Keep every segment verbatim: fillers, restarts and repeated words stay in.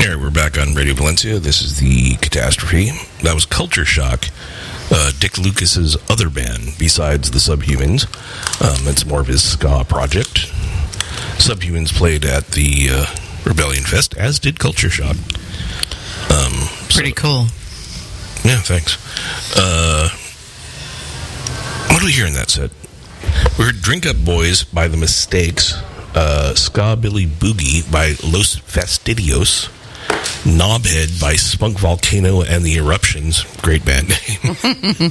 All right, we're back on Radio Valencia. This is the Catastrophe. That was Culture Shock, uh, Dick Lucas's other band besides the Subhumans. Um, it's more of his ska project. Subhumans played at the uh, Rebellion Fest, as did Culture Shock. Um, Pretty so, cool. Yeah, thanks. Uh, what do we hear in that set? We heard Drink Up Boys by The Mistakes, uh, Ska Billy Boogie by Los Fastidios, Knobhead by Spunk Volcano and the Eruptions, great band name,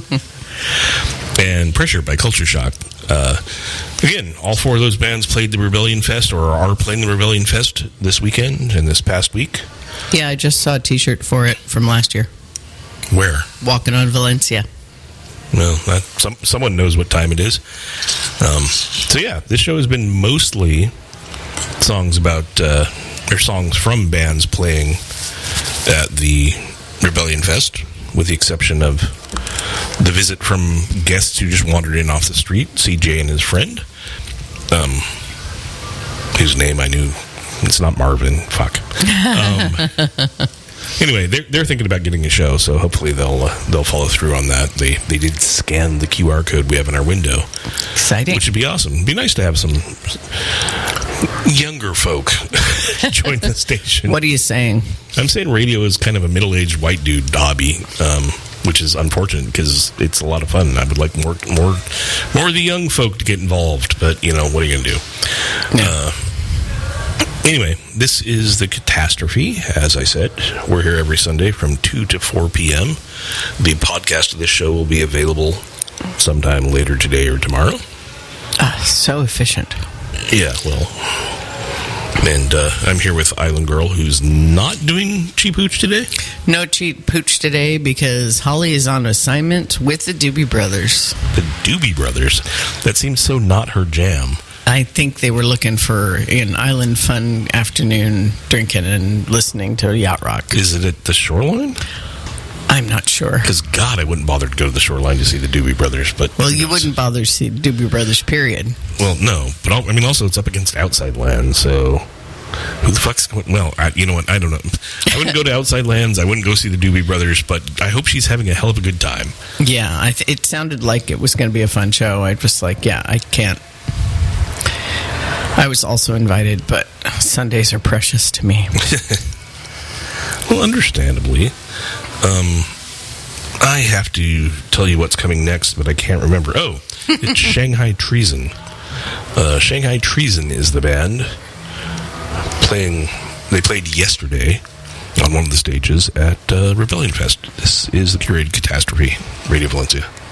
and Pressure by Culture Shock. Uh, again, all four of those bands played the Rebellion Fest or are playing the Rebellion Fest this weekend and this past week. Yeah, I just saw a t-shirt for it from last year. Where? Walking on Valencia. Well, that, some, someone knows what time it is. Um, so yeah, this show has been mostly songs about, uh, or songs from bands playing at the Rebellion Fest, with the exception of the visit from guests who just wandered in off the street, C J and his friend, um, whose name I knew. It's not Marvin. Fuck. Um, anyway, they're they're thinking about getting a show, so hopefully they'll uh, they'll follow through on that. They they did scan the Q R code we have in our window, exciting, which would be awesome. It'd be nice to have some younger folk join the station. What are you saying? I'm saying radio is kind of a middle-aged white dude hobby, um, which is unfortunate because it's a lot of fun. I would like more more more of the young folk to get involved, but you know, what are you gonna do? Yeah. Uh, Anyway, this is the Catastrophe. As I said, we're here every Sunday from two to four p.m. The podcast of this show will be available sometime later today or tomorrow. Ah, so efficient. Yeah, well, and uh, I'm here with Island Girl, who's not doing Cheap Hooch today. No Cheap Pooch today because Holly is on assignment with the Doobie Brothers. The Doobie Brothers? That seems so not her jam. I think they were looking for an island fun afternoon drinking and listening to yacht rock. Is it at the Shoreline? I'm not sure. Because, God, I wouldn't bother to go to the Shoreline to see the Doobie Brothers. But well, you wouldn't bother to see the Doobie Brothers, period. Well, no. But, I mean, also, it's up against Outside Lands, so who the fuck's going... Well, I, you know what? I don't know. I wouldn't go to Outside Lands. I wouldn't go see the Doobie Brothers, but I hope she's having a hell of a good time. Yeah, I th- it sounded like it was going to be a fun show. I was like, yeah, I can't. I was also invited, but Sundays are precious to me. Well, understandably. Um, I have to tell you what's coming next, but I can't remember. Oh, it's Shanghai Treason. Uh, Shanghai Treason is the band playing. They played yesterday on one of the stages at uh, Rebellion Fest. This is the Curated Catastrophe, Radio Valencia.